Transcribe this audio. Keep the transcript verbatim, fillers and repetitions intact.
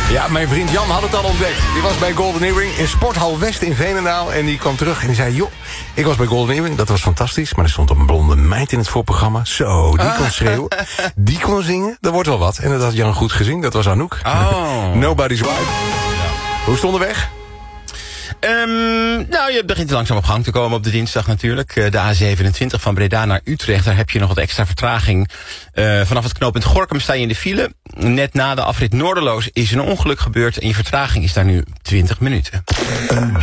Ja, mijn vriend Jan had het al ontdekt. Die was bij Golden Earring in Sporthal West in Veenendaal. En die kwam terug en die zei... joh, ik was bij Golden Earring, dat was fantastisch. Maar er stond een blonde meid in het voorprogramma. Zo, die kon schreeuwen. Die kon zingen, dat wordt wel wat. En dat had Jan goed gezien, dat was Anouk. Oh. Nobody's Wife. Hoe stond de weg? Um, nou, je begint langzaam op gang te komen op de dinsdag natuurlijk. Uh, de A zevenentwintig van Breda naar Utrecht, daar heb je nog wat extra vertraging. Uh, vanaf het knooppunt Gorinchem sta je in de file. Net na de afrit Noorderloos is een ongeluk gebeurd en je vertraging is daar nu twintig minuten.